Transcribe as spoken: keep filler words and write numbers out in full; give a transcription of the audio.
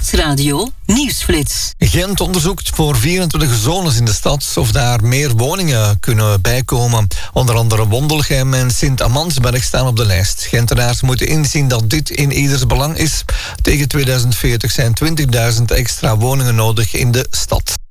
Stadsradio Nieuwsflits. Gent onderzoekt voor vierentwintig zones in de stad of daar meer woningen kunnen bijkomen. Onder andere Wondelgem en Sint-Amansberg staan op de lijst. Gentenaars moeten inzien dat dit in ieders belang is. Tegen tweeduizend veertig zijn twintigduizend extra woningen nodig in de stad.